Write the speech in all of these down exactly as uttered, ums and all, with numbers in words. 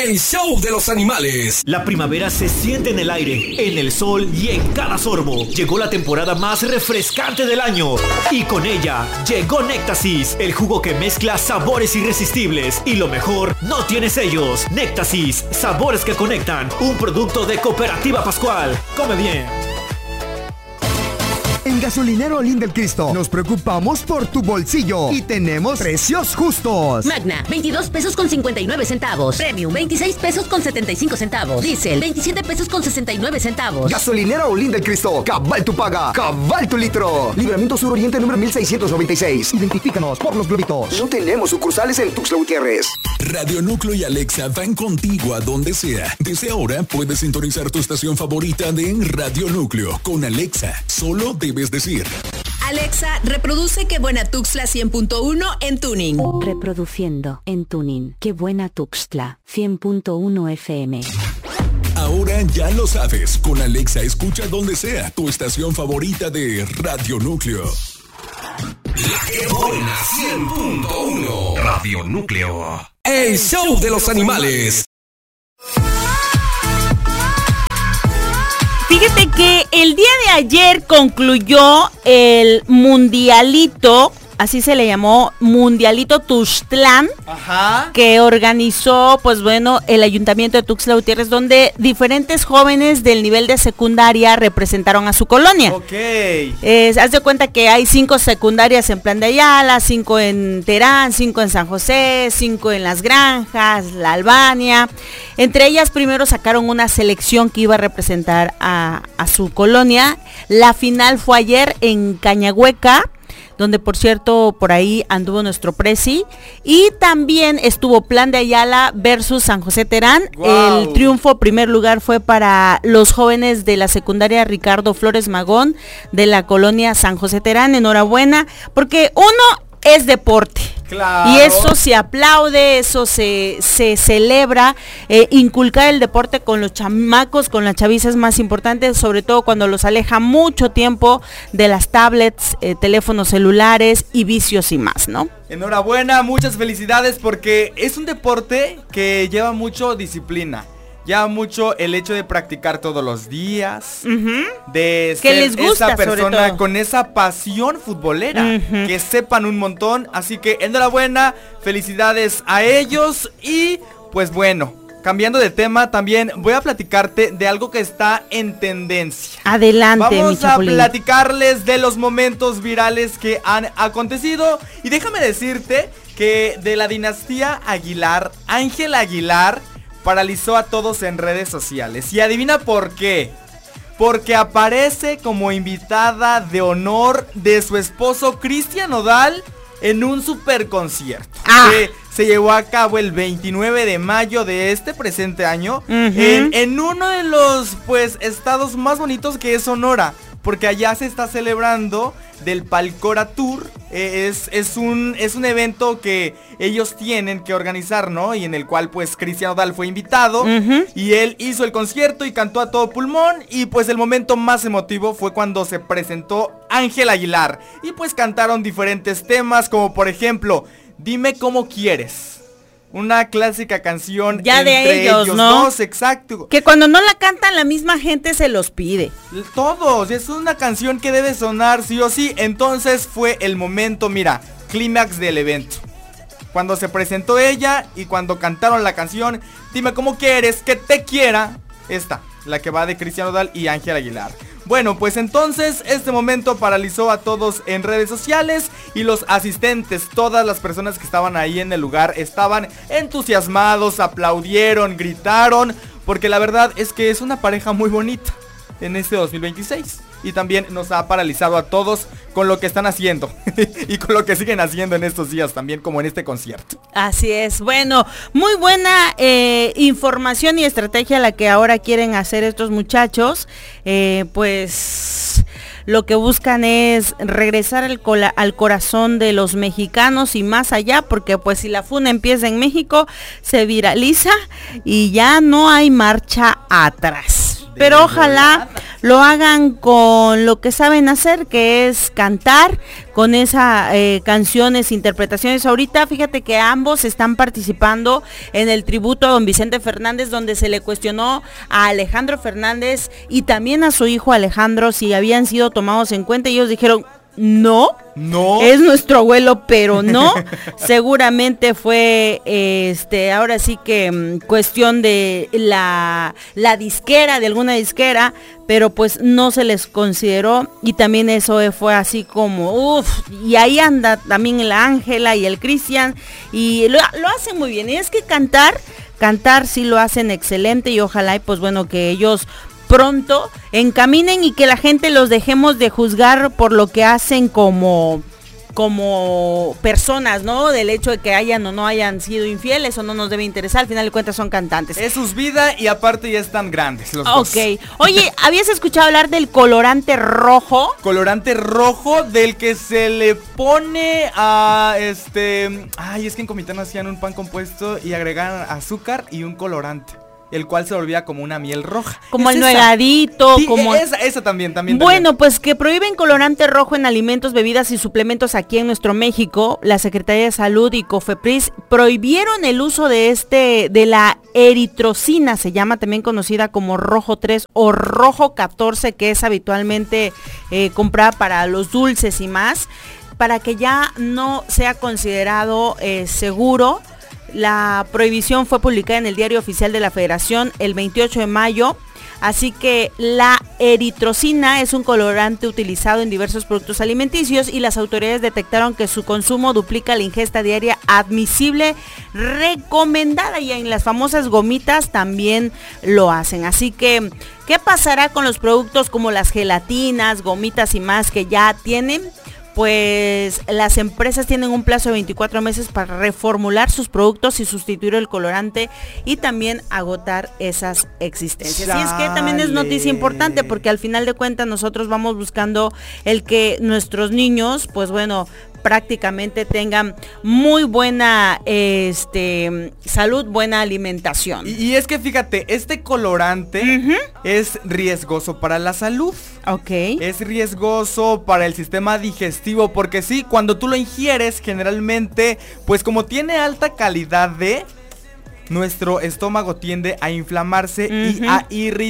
El show de los animales. La primavera se siente en el aire, en el sol y en cada sorbo. Llegó la temporada más refrescante del año. Y con ella, llegó Néctasis, el jugo que mezcla sabores irresistibles. Y lo mejor, no tiene sellos. Néctasis, sabores que conectan. Un producto de Cooperativa Pascual. Come bien. En Gasolinero Olín del Cristo nos preocupamos por tu bolsillo y tenemos precios justos. Magna, veintidós pesos con cincuenta y nueve centavos. Premium, veintiséis pesos con setenta y cinco centavos. Diesel, veintisiete pesos con sesenta y nueve centavos. Gasolinero Olín del Cristo, cabal tu paga, cabal tu litro. Libramiento Sur Oriente número mil seiscientos noventa y seis. Identifícanos por los globitos. No tenemos sucursales en Tuxtla Gutiérrez. Radio Núcleo y Alexa van contigo a donde sea. Desde ahora puedes sintonizar tu estación favorita de Radio Núcleo con Alexa. Solo debes decir: Alexa, reproduce Qué Buena Tuxtla cien punto uno en Tuning. Reproduciendo en Tuning Qué Buena Tuxtla cien punto uno F M. Ahora ya lo sabes, con Alexa escucha donde sea tu estación favorita de Radio Núcleo. La Qué Buena cien punto uno. Radio Núcleo. El show de los animales. Fíjate que el día de ayer concluyó el Mundialito, así se le llamó, Mundialito Tuxtlán, Ajá. que organizó, pues bueno, el Ayuntamiento de Tuxtla Gutiérrez, donde diferentes jóvenes del nivel de secundaria representaron a su colonia. Ok. Eh, haz de cuenta que hay cinco secundarias en Plan de Ayala, cinco en Terán, cinco en San José, cinco en Las Granjas, La Albania. Entre ellas primero sacaron una selección que iba a representar a, a su colonia. La final fue ayer en Cañahueca, donde por cierto por ahí anduvo nuestro presi, y también estuvo Plan de Ayala versus San José Terán. Wow. El triunfo primer lugar fue para los jóvenes de la secundaria Ricardo Flores Magón de la colonia San José Terán. Enhorabuena, porque uno es deporte. Claro. Y eso se aplaude, eso se, se celebra, eh, inculcar el deporte con los chamacos, con la chaviza es más importante, sobre todo cuando los aleja mucho tiempo de las tablets, eh, teléfonos celulares y vicios y más, ¿no? Enhorabuena, muchas felicidades, porque es un deporte que lleva mucho disciplina. Ya mucho el hecho de practicar todos los días, uh-huh. de que ser les gusta, esa persona con esa pasión futbolera, uh-huh. que sepan un montón. Así que enhorabuena, felicidades a ellos. Y pues bueno, cambiando de tema, también voy a platicarte de algo que está en tendencia. Adelante, Vamos mi a chapulín. platicarles de los momentos virales que han acontecido. Y déjame decirte que de la dinastía Aguilar, Ángela Aguilar paralizó a todos en redes sociales. Y adivina por qué. Porque aparece como invitada de honor de su esposo Cristian Nodal en un super concierto. Ah. Que se llevó a cabo el veintinueve de mayo de este presente año. Uh-huh. en, en uno de los pues estados más bonitos, que es Sonora. Porque allá se está celebrando del Palcora Tour. Eh, es, es, un, es un evento que ellos tienen que organizar, ¿no? Y en el cual pues Cristian Nodal fue invitado. Uh-huh. Y él hizo el concierto y cantó a todo pulmón. Y pues el momento más emotivo fue cuando se presentó Ángela Aguilar. Y pues cantaron diferentes temas, como por ejemplo, Dime Cómo Quieres. Una clásica canción ya entre de ellos, ellos ¿no? dos, exacto. Que cuando no la cantan la misma gente se los pide. Todos, es una canción que debe sonar sí o sí. Entonces fue el momento, mira, clímax del evento. Cuando se presentó ella y cuando cantaron la canción Dime Cómo Quieres que te quiera. Esta, la que va de Cristian Nodal y Ángela Aguilar. Bueno, pues entonces este momento paralizó a todos en redes sociales. Y los asistentes, todas las personas que estaban ahí en el lugar, estaban entusiasmados, aplaudieron, gritaron, porque la verdad es que es una pareja muy bonita en este dos mil veintiséis. Y también nos ha paralizado a todos con lo que están haciendo y con lo que siguen haciendo en estos días también, como en este concierto. Así es, bueno, muy buena eh, información y estrategia la que ahora quieren hacer estos muchachos. Eh, pues lo que buscan es regresar al, cola, al corazón de los mexicanos y más allá, porque pues si la funa empieza en México, se viraliza y ya no hay marcha atrás. Pero ojalá lo hagan con lo que saben hacer, que es cantar, con esas eh, canciones, interpretaciones. Ahorita fíjate que ambos están participando en el tributo a don Vicente Fernández, donde se le cuestionó a Alejandro Fernández y también a su hijo Alejandro si habían sido tomados en cuenta, y ellos dijeron, no, no, es nuestro abuelo, pero no, seguramente fue, este, ahora sí que um, cuestión de la, la disquera, de alguna disquera, pero pues no se les consideró, y también eso fue así como, uff, y ahí anda también la Ángela y el Cristian, y lo, lo hacen muy bien, y es que cantar, cantar sí lo hacen excelente, y ojalá, y pues bueno, que ellos pronto encaminen y que la gente los dejemos de juzgar por lo que hacen como como personas, ¿no? Del hecho de que hayan o no hayan sido infieles, o no nos debe interesar, al final de cuentas son cantantes. Es sus vidas y aparte ya están grandes los Ok. dos. Oye, ¿habías escuchado hablar del colorante rojo? Colorante rojo del que se le pone a este... Ay, es que en Comitán hacían un pan compuesto y agregaban azúcar y un colorante, el cual se volvía como una miel roja. Como ¿Es el esa? nuegadito, Sí, como... esa, esa también, también. Bueno, también. pues que prohíben colorante rojo en alimentos, bebidas y suplementos aquí en nuestro México. La Secretaría de Salud y COFEPRIS prohibieron el uso de este, de la eritrocina, se llama, también conocida como rojo tres o rojo catorce, que es habitualmente eh, comprada para los dulces y más, para que ya no sea considerado eh, seguro. La prohibición fue publicada en el Diario Oficial de la Federación el veintiocho de mayo, así que la eritrocina es un colorante utilizado en diversos productos alimenticios y las autoridades detectaron que su consumo duplica la ingesta diaria admisible recomendada, y en las famosas gomitas también lo hacen. Así que, ¿qué pasará con los productos como las gelatinas, gomitas y más que ya tienen? Pues las empresas tienen un plazo de veinticuatro meses para reformular sus productos y sustituir el colorante y también agotar esas existencias. Chale. Y es que también es noticia importante porque al final de cuentas nosotros vamos buscando el que nuestros niños, pues bueno, prácticamente tengan muy buena este salud, buena alimentación. Y, y es que fíjate, este colorante uh-huh. es riesgoso para la salud. Ok. Es riesgoso para el sistema digestivo porque sí, cuando tú lo ingieres generalmente, pues como tiene alta calidad de, nuestro estómago tiende a inflamarse uh-huh. y a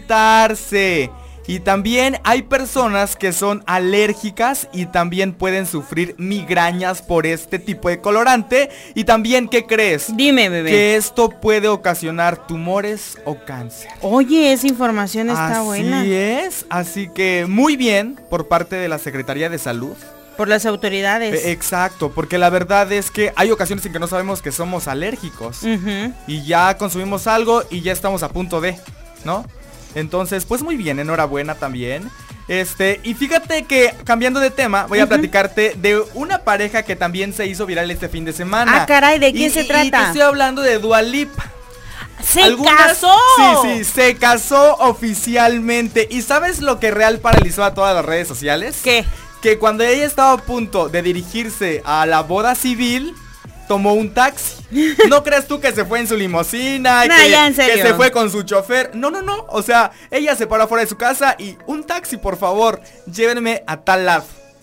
irritarse. Y también hay personas que son alérgicas y también pueden sufrir migrañas por este tipo de colorante. Y también, ¿qué crees? Dime, bebé. Que esto puede ocasionar tumores o cáncer. Oye, esa información está así buena. Así es, así que muy bien por parte de la Secretaría de Salud. Por las autoridades. Eh, exacto, porque la verdad es que hay ocasiones en que no sabemos que somos alérgicos. Uh-huh. Y ya consumimos algo y ya estamos a punto de, ¿no? Entonces, pues muy bien, enhorabuena también. Este, y fíjate que, cambiando de tema, voy uh-huh. a platicarte de una pareja que también se hizo viral este fin de semana. Ah, caray, ¿de quién y, se y, trata? Y te estoy hablando de Dua Lipa. ¡Se Algunas, casó! Sí, sí, se casó oficialmente. ¿Y sabes lo que real paralizó a todas las redes sociales? ¿Qué? Que cuando ella estaba a punto de dirigirse a la boda civil, tomó un taxi. No creas tú que se fue en su limusina, no, que, ya, en serio. que se fue con su chofer. No, no, no. O sea, ella se paró afuera de su casa y un taxi, por favor, llévenme a tal lado.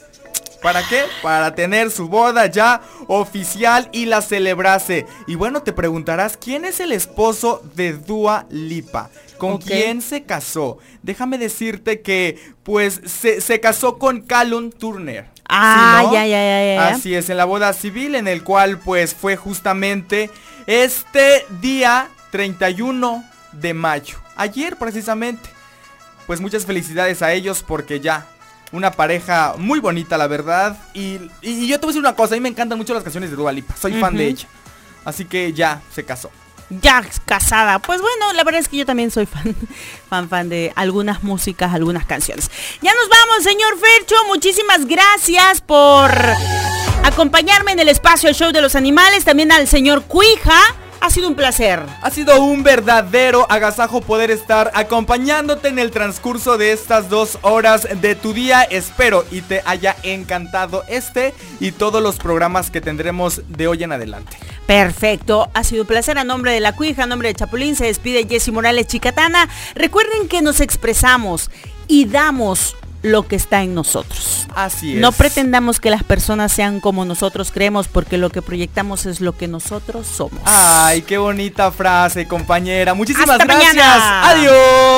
¿Para qué? Para tener su boda ya oficial y la celebrase. Y bueno, te preguntarás, ¿quién es el esposo de Dua Lipa? ¿Con okay. quién se casó? Déjame decirte que, pues, se, se casó con Callum Turner. Ah, ¿sí, no? ya, ya, ya, ya. Así es, en la boda civil, en el cual, pues, fue justamente este día treinta y uno de mayo. Ayer, precisamente. Pues muchas felicidades a ellos porque ya... una pareja muy bonita, la verdad. Y, y, y yo te voy a decir una cosa, a mí me encantan mucho las canciones de Dua Lipa. Soy uh-huh. fan de ella. Así que ya se casó. Ya casada. Pues bueno, la verdad es que yo también soy fan, fan, fan de algunas músicas, algunas canciones. Ya nos vamos, señor Fercho. Muchísimas gracias por acompañarme en el espacio El Show de los Animales. También al señor Cuija. Ha sido un placer. Ha sido un verdadero agasajo poder estar acompañándote en el transcurso de estas dos horas de tu día. Espero y te haya encantado este y todos los programas que tendremos de hoy en adelante. Perfecto, ha sido un placer. A nombre de La Cuija, a nombre de Chapulín, se despide Jessy Morales Chicatana. Recuerden que nos expresamos y damos lo que está en nosotros. Así es. No pretendamos que las personas sean como nosotros creemos, porque lo que proyectamos es lo que nosotros somos. Ay, qué bonita frase, compañera. Muchísimas Hasta gracias. mañana. Adiós.